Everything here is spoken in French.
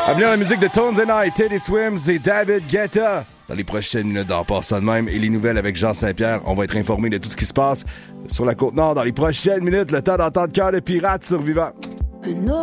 À venir la musique de Tones and I, Teddy Swims et David Guetta. Dans les prochaines minutes, dans Passe ça de même et les nouvelles avec Jean Saint-Pierre, on va être informé de tout ce qui se passe sur la Côte-Nord dans les prochaines minutes. Le temps d'entendre Cœur de pirate survivant.